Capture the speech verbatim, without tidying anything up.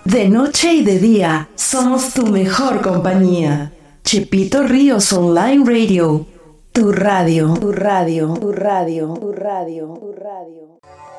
De noche y de día, somos tu mejor compañía. Chepito Ríos Online Radio. Tu radio, tu radio, tu radio, tu radio, tu radio.